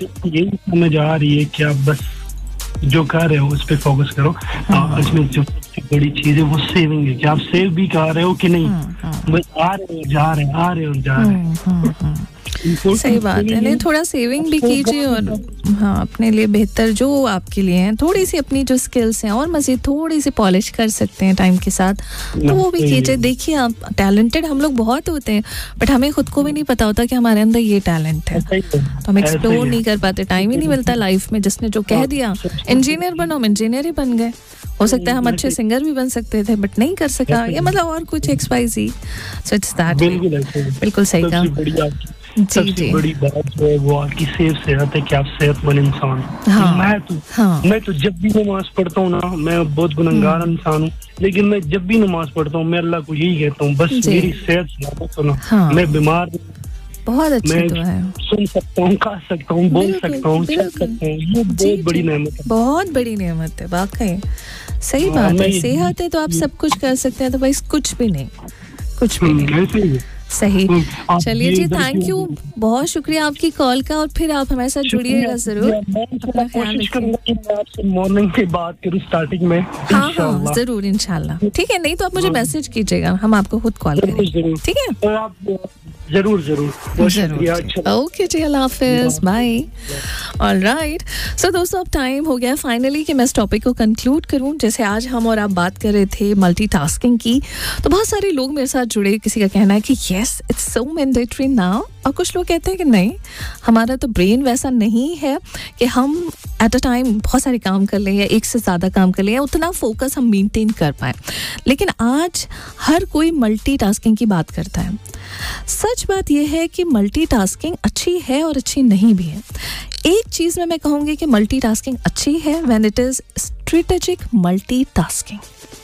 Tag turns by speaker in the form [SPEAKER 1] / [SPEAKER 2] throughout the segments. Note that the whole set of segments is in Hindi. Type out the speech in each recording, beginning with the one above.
[SPEAKER 1] यही समझ आ रही है कि आप बस जो कर रहे हो उस पे फोकस करो। इसमें जो सबसे बड़ी चीज है वो सेविंग है कि आप सेव भी कर रहे हो कि नहीं, बस आ रहे हो जा रहे हैं, आ रहे हो जा रहे हैं।
[SPEAKER 2] सही बात है, नहीं थोड़ा सेविंग भी कीजिए और हाँ अपने लिए बेहतर जो आपके लिए हैं, थोड़ी सी अपनी जो स्किल्स हैं और मज़ीद थोड़ी सी पॉलिश कर सकते हैं टाइम के साथ, तो वो भी कीजिए। देखिए आप टैलेंटेड हम लोग बहुत होते हैं, बट हमें खुद को भी नहीं पता होता कि हमारे अंदर ये टैलेंट है, तो हम एक्सप्लोर नहीं कर पाते, टाइम ही नहीं मिलता लाइफ में। जिसने जो कह दिया इंजीनियर बनो, हम इंजीनियर ही बन गए। हो सकता है हम अच्छे सिंगर भी बन सकते थे बट नहीं कर सका, या मतलब और कुछ XYZ। सो इट्स दैट, बिल्कुल सही कहा।
[SPEAKER 1] सबसे बड़ी बात जो है वो आपकी सेहत है कि आप सेहतमंद इंसान। मैं तो जब भी नमाज पढ़ता हूँ ना, मैं बहुत गुनहगार इंसान हूँ, लेकिन मैं जब भी नमाज पढ़ता हूँ मैं अल्लाह को यही कहता हूँ बस मेरी सेहत सलामत हो ना। मैं बीमार
[SPEAKER 2] बहुत अच्छी
[SPEAKER 1] दुआ है, सुन सकता हूँ, खा सकता हूँ, बोल सकता हूँ, चल सकता हूँ, ये बहुत बड़ी नेमत है, बहुत
[SPEAKER 2] बड़ी नेमत है वाकई। सही बात है, सेहत है तो आप सब कुछ कर सकते हैं, तो भाई कुछ भी नहीं, कुछ भी नहीं। सही, चलिए जी, थैंक यू, बहुत शुक्रिया आपकी कॉल का, और फिर आप हमारे साथ जुड़िएगा जरूर। अपना ख्याल रखिए।
[SPEAKER 1] मॉर्निंग के बाद करूँ स्टार्टिंग में।
[SPEAKER 2] हाँ जरूर, इंशाल्लाह। ठीक है, नहीं तो आप मुझे मैसेज कीजिएगा, हम आपको खुद कॉल करेंगे। ठीक है,
[SPEAKER 1] जरूर जरूर।
[SPEAKER 2] ओके जी, अल्लाह हाफिज, बाय। ऑलराइट, सो दोस्तों अब टाइम हो गया फाइनली कि मैं इस टॉपिक को कंक्लूड करूं। जैसे आज हम और आप बात कर रहे थे मल्टीटास्किंग की, तो बहुत सारे लोग मेरे साथ जुड़े। किसी का कहना है कि yes it's so mandatory now, और कुछ लोग कहते हैं कि नहीं, हमारा तो ब्रेन वैसा नहीं है कि हम एट अ टाइम बहुत सारे काम कर लें या एक से ज़्यादा काम कर लें या उतना फोकस हम मेंटेन कर पाएँ। लेकिन आज हर कोई मल्टीटास्किंग की बात करता है। सच बात यह है कि मल्टीटास्किंग अच्छी है और अच्छी नहीं भी है। एक चीज़ में मैं कहूँगी कि मल्टीटास्किंग अच्छी है when it is strategic multitasking.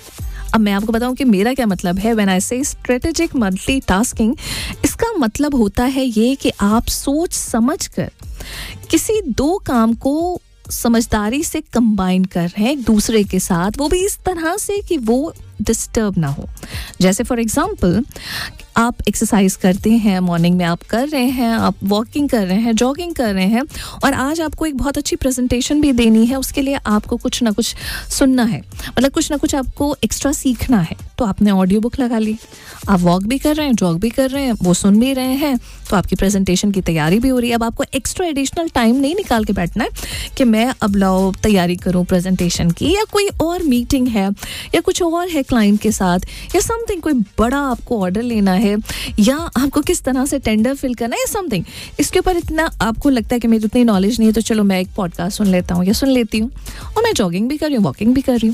[SPEAKER 2] अब मैं आपको बताऊं कि मेरा क्या मतलब है व्हेन आई से स्ट्रेटेजिक मल्टीटास्किंग। इसका मतलब होता है ये कि आप सोच समझकर किसी दो काम को समझदारी से कंबाइन कर रहे हैं एक दूसरे के साथ, वो भी इस तरह से कि वो डिस्टर्ब ना हो। जैसे फॉर एग्जांपल आप एक्सरसाइज करते हैं, मॉर्निंग में आप कर रहे हैं, आप वॉकिंग कर रहे हैं, जॉगिंग कर रहे हैं, और आज आपको एक बहुत अच्छी प्रेजेंटेशन भी देनी है। उसके लिए आपको कुछ ना कुछ सुनना है, मतलब कुछ ना कुछ आपको एक्स्ट्रा सीखना है, तो आपने ऑडियो बुक लगा ली, आप वॉक भी कर रहे हैं, जॉग भी कर रहे हैं, वो सुन भी रहे हैं, तो आपकी प्रेजेंटेशन की तैयारी भी हो रही है। अब आपको एक्स्ट्रा एडिशनल टाइम नहीं निकाल के बैठना है कि मैं अब लाओ तैयारी करूँ प्रेजेंटेशन की, या कोई और मीटिंग है या कुछ और है क्लाइंट के साथ, या समथिंग कोई बड़ा आपको ऑर्डर लेना है, या आपको किस तरह से टेंडर फिल करना है, समथिंग। इसके ऊपर इतना आपको लगता है कि मेरी उतनी नॉलेज नहीं है, तो चलो मैं एक पॉडकास्ट सुन लेता हूँ या सुन लेती हूँ, और मैं जॉगिंग भी कर रही हूँ, वॉकिंग भी कर रही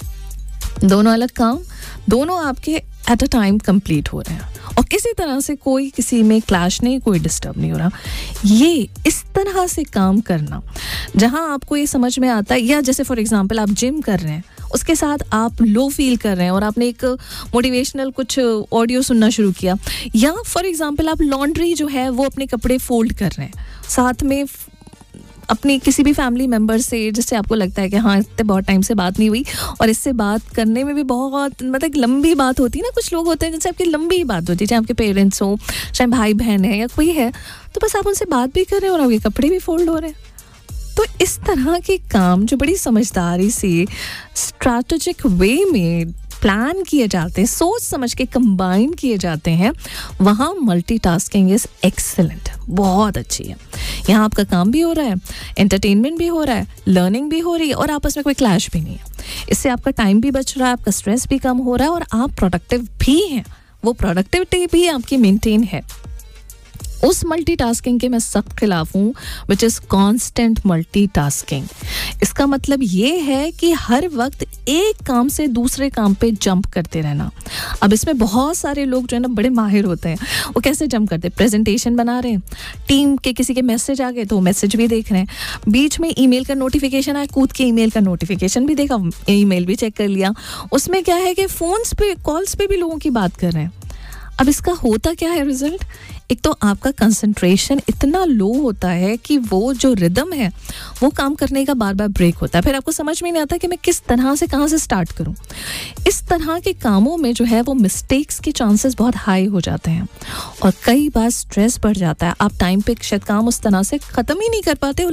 [SPEAKER 2] हूँ। दोनों अलग काम, दोनों आपके एट अ टाइम कंप्लीट हो रहे हैं, और किसी तरह से कोई किसी में क्लैश नहीं, कोई डिस्टर्ब नहीं हो रहा। ये इस तरह से काम करना जहाँ आपको ये समझ में आता है, या जैसे फॉर एग्जांपल आप जिम कर रहे हैं, उसके साथ आप लो फील कर रहे हैं और आपने एक मोटिवेशनल कुछ ऑडियो सुनना शुरू किया, या फॉर एग्जांपल आप लॉन्ड्री जो है वो अपने कपड़े फोल्ड कर रहे हैं, साथ में अपनी किसी भी फैमिली मेम्बर से जिससे आपको लगता है कि हाँ इतने बहुत टाइम से बात नहीं हुई, और इससे बात करने में भी बहुत मतलब लंबी बात होती है ना। कुछ लोग होते हैं जिनसे आपकी लंबी बात होती है, चाहे आपके पेरेंट्स हो, चाहे भाई बहन है या कोई है, तो बस आप उनसे बात भी कर रहे हैं और आपके कपड़े भी फोल्ड हो रहे हैं। तो इस तरह के काम जो बड़ी समझदारी से स्ट्रैटेजिक वे में प्लान किए जाते हैं, सोच समझ के कंबाइन किए जाते हैं, वहाँ मल्टीटास्किंग इज एक्सेलेंट, बहुत अच्छी है। यहाँ आपका काम भी हो रहा है, एंटरटेनमेंट भी हो रहा है, लर्निंग भी हो रही है, और आपस में कोई क्लैश भी नहीं है। इससे आपका टाइम भी बच रहा है, आपका स्ट्रेस भी कम हो रहा है, और आप प्रोडक्टिव भी हैं, वो प्रोडक्टिविटी भी आपकी मेंटेन है। उस मल्टीटास्किंग के मैं सख्त खिलाफ हूँ विच इज़ कॉन्स्टेंट मल्टीटास्किंग। इसका मतलब ये है कि हर वक्त एक काम से दूसरे काम पे जंप करते रहना। अब इसमें बहुत सारे लोग जो है ना बड़े माहिर होते हैं। वो कैसे जंप करते हैं? प्रेजेंटेशन बना रहे हैं, टीम के किसी के मैसेज आ गए तो मैसेज भी देख रहे हैं, बीच में ईमेल का नोटिफिकेशन आया, कूद के ईमेल का नोटिफिकेशन भी देखा, ईमेल भी चेक कर लिया। उसमें क्या है कि फ़ोन्स पे कॉल्स पे भी लोगों की बात कर रहे हैं। अब इसका होता क्या है रिजल्ट? एक तो आपका कंसंट्रेशन इतना लो होता है कि वो जो रिदम है वो काम करने का बार बार ब्रेक होता है। फिर आपको समझ में नहीं आता कि मैं किस तरह से कहाँ से स्टार्ट करूँ। इस तरह के कामों में जो है वो मिस्टेक्स के चांसेस बहुत हाई हो जाते हैं और कई बार स्ट्रेस बढ़ जाता है। आप टाइम पे शायद काम उस तरह से ख़त्म ही नहीं कर पाते।